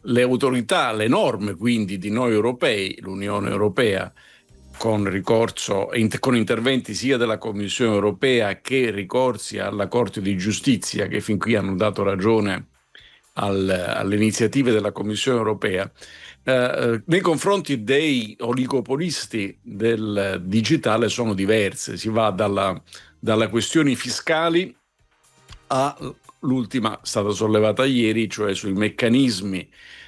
le autorità, le norme quindi di noi europei, l'Unione Europea, con ricorso con interventi sia della Commissione Europea che ricorsi alla Corte di Giustizia, che fin qui hanno dato ragione alle iniziative della Commissione Europea, nei confronti dei oligopolisti del digitale sono diverse. Si va dalle questioni fiscali all'ultima stata sollevata ieri, cioè sui meccanismi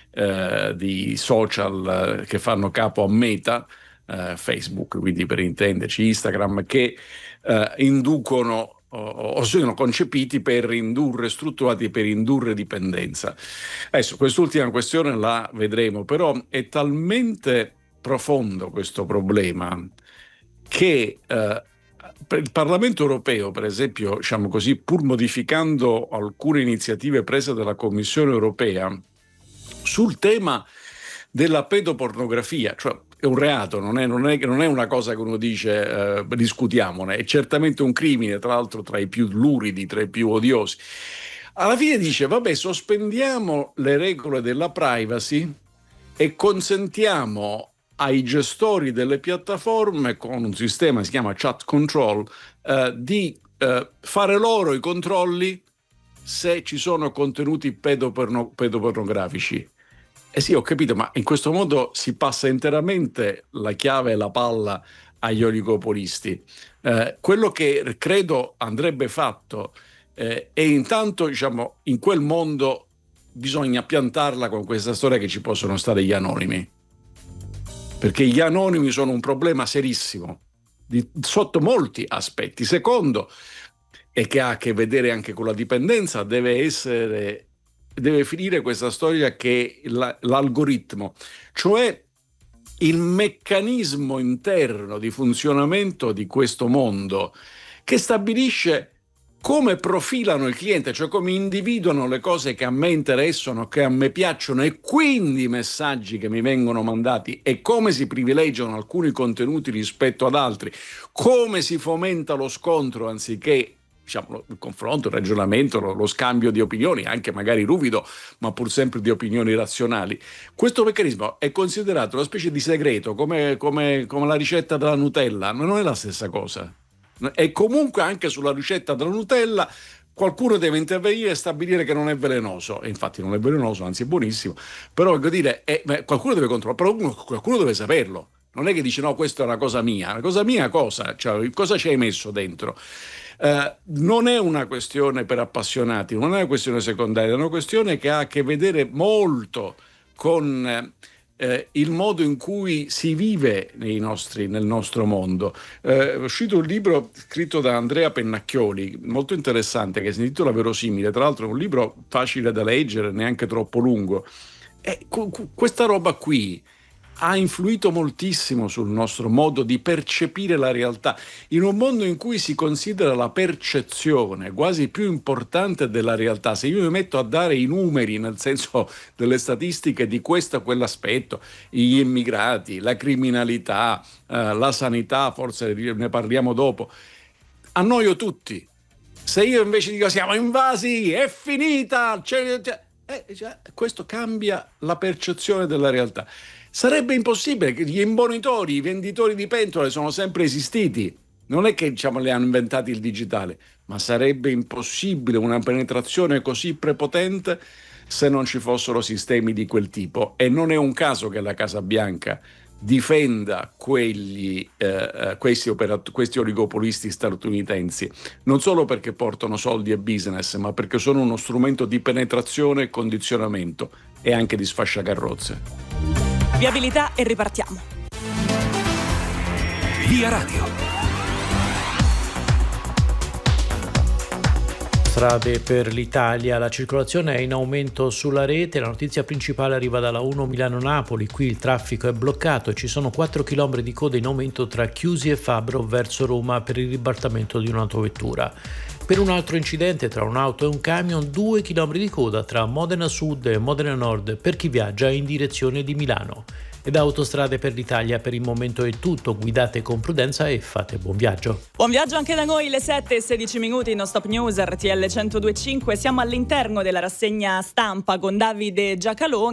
di social che fanno capo a Meta, Facebook, quindi per intenderci Instagram, che inducono o sono concepiti per strutturati per indurre dipendenza. Adesso quest'ultima questione la vedremo, però è talmente profondo questo problema che il Parlamento europeo, per esempio, diciamo così, pur modificando alcune iniziative prese dalla Commissione europea sul tema della pedopornografia, cioè è un reato, non è una cosa che uno dice discutiamone, è certamente un crimine, tra l'altro tra i più luridi, tra i più odiosi. Alla fine dice, vabbè, sospendiamo le regole della privacy e consentiamo ai gestori delle piattaforme, con un sistema che si chiama chat control, di fare loro i controlli se ci sono contenuti pedopornografici. Eh sì, ho capito, ma in questo modo si passa interamente la chiave e la palla agli oligopolisti. Quello che credo andrebbe fatto è intanto, diciamo, in quel mondo bisogna piantarla con questa storia che ci possono stare gli anonimi, perché gli anonimi sono un problema serissimo sotto molti aspetti. Secondo, e che ha a che vedere anche con la dipendenza, deve finire questa storia che l'algoritmo, cioè il meccanismo interno di funzionamento di questo mondo, che stabilisce come profilano il cliente, cioè come individuano le cose che a me interessano, che a me piacciono, e quindi i messaggi che mi vengono mandati, e come si privilegiano alcuni contenuti rispetto ad altri, come si fomenta lo scontro anziché, diciamo, il confronto, il ragionamento, lo scambio di opinioni, anche magari ruvido, ma pur sempre di opinioni razionali. Questo meccanismo è considerato una specie di segreto, come la ricetta della Nutella, ma non è la stessa cosa. E comunque anche sulla ricetta della Nutella qualcuno deve intervenire e stabilire che non è velenoso, e infatti non è velenoso, anzi è buonissimo, però voglio dire, qualcuno deve controllare, però qualcuno deve saperlo. Non è che dice no, questa è una cosa mia cosa? Cioè, cosa ci hai messo dentro? Non è una questione per appassionati, non è una questione secondaria, è una questione che ha a che vedere molto con il modo in cui si vive nel nostro mondo. È uscito un libro scritto da Andrea Pennacchioli, molto interessante, che si intitola Verosimile, tra l'altro è un libro facile da leggere, neanche troppo lungo. E questa roba qui ha influito moltissimo sul nostro modo di percepire la realtà, in un mondo in cui si considera la percezione quasi più importante della realtà. Se io mi metto a dare i numeri, nel senso delle statistiche di questo o quell'aspetto, gli immigrati, la criminalità, la sanità, forse ne parliamo dopo, annoio tutti. Se io invece dico siamo invasi, è finita, questo cambia la percezione della realtà. Sarebbe impossibile, che gli imbonitori, i venditori di pentole sono sempre esistiti, non è che diciamo le hanno inventati il digitale, ma sarebbe impossibile una penetrazione così prepotente se non ci fossero sistemi di quel tipo. E non è un caso che la Casa Bianca difenda questi oligopolisti statunitensi, non solo perché portano soldi e business, ma perché sono uno strumento di penetrazione e condizionamento e anche di sfasciacarrozze. Viabilità e ripartiamo. Via Radio. Strade per l'Italia, la circolazione è in aumento sulla rete. La notizia principale arriva dalla 1 Milano-Napoli, qui il traffico è bloccato e ci sono 4 km di coda in aumento tra Chiusi e Fabro verso Roma per il ribaltamento di un'autovettura. Per un altro incidente tra un'auto e un camion, 2 km di coda tra Modena Sud e Modena Nord per chi viaggia in direzione di Milano. E da Autostrade per l'Italia per il momento è tutto, guidate con prudenza e fate buon viaggio. Buon viaggio anche da noi, le 7:16 no Stop News, RTL 102.5, siamo all'interno della rassegna stampa con Davide Giacalone.